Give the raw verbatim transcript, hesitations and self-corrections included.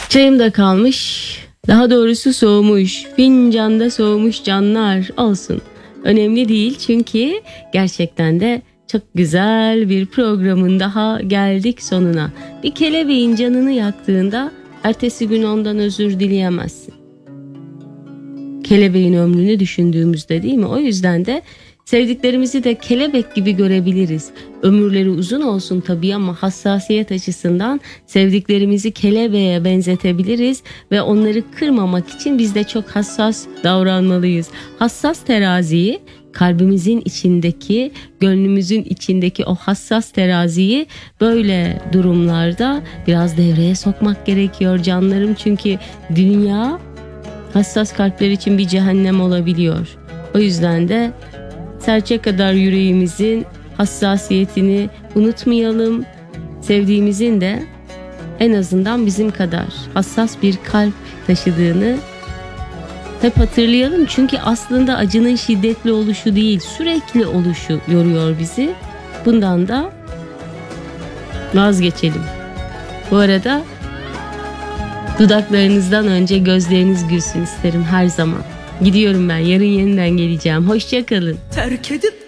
Çayım da kalmış. Daha doğrusu soğumuş. Fincanda soğumuş canlar olsun. Önemli değil çünkü gerçekten de çok güzel bir programın daha geldik sonuna. Bir kelebeğin canını yaktığında ertesi gün ondan özür dileyemezsin. Kelebeğin ömrünü düşündüğümüzde, değil mi? O yüzden de sevdiklerimizi de kelebek gibi görebiliriz. Ömürleri uzun olsun tabii ama hassasiyet açısından sevdiklerimizi kelebeğe benzetebiliriz ve onları kırmamak için biz de çok hassas davranmalıyız. Hassas teraziyi, kalbimizin içindeki, gönlümüzün içindeki o hassas teraziyi böyle durumlarda biraz devreye sokmak gerekiyor canlarım. Çünkü dünya hassas kalpler için bir cehennem olabiliyor. O yüzden de serçe kadar yüreğimizin hassasiyetini unutmayalım. Sevdiğimizin de en azından bizim kadar hassas bir kalp taşıdığını hep hatırlayalım. Çünkü aslında acının şiddetli oluşu değil, sürekli oluşu yoruyor bizi. Bundan da vazgeçelim. Bu arada dudaklarınızdan önce gözleriniz gülsün isterim her zaman. Gidiyorum ben, yarın yeniden geleceğim. Hoşça kalın. Terk edip